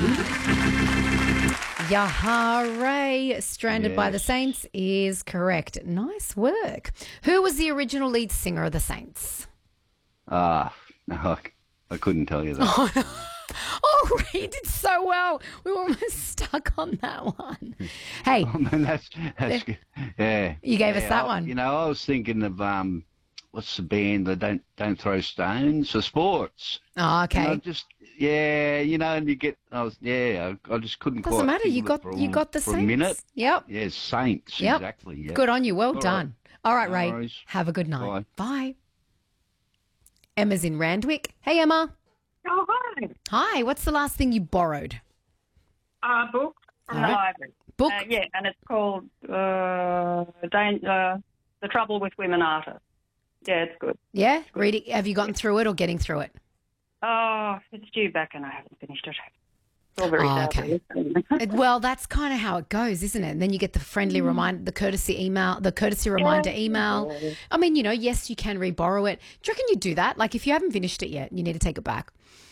Yahare, Stranded by the Yes. Saints is correct. Nice work. Who was the original lead singer of the Saints? No, I couldn't tell you that. Oh, you did so well. We were almost stuck on that one. Hey, I mean, that's good. Yeah. you gave us that I- one. You know, I was thinking of what's the band that don't throw stones for sports. Oh, And I okay. just and you get I just couldn't Doesn't quite matter. think You of got it for, you got the for a minute. Saints. Yep. Yeah, Saints, Yep. exactly. Yeah. Good on you. Well All right. done. All right, No Ray. worries. Have a good night. Bye. Bye. Emma's in Randwick. Hey, Emma. Oh, hi. Hi. What's the last thing you borrowed? Book from All the right. library. Book. Yeah, and it's called The Trouble with Women Artists. Yeah, it's good. Yeah. Reading. Have you gotten through it or getting through it? Oh, it's due back and I haven't finished it. It's all very Oh, sad. okay. really. Well, that's kind of how it goes, isn't it? And then you get the friendly reminder, the courtesy reminder email. I mean, yes, you can re-borrow it. Do you reckon you do that? Like, if you haven't finished it yet, you need to take it back.